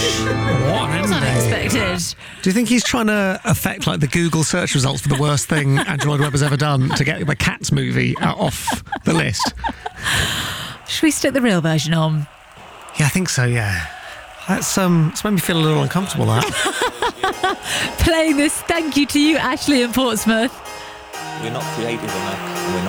What an ending. Unexpected. Do you think he's trying to affect like the Google search results for the worst thing Andrew Lloyd Webber's ever done to get the Cats movie off the list? Should we stick the real version on? Yeah, I think so, yeah. It's made me feel a little uncomfortable, that. Playing this thank you to you, Ashley in Portsmouth. We're not creative enough. We're not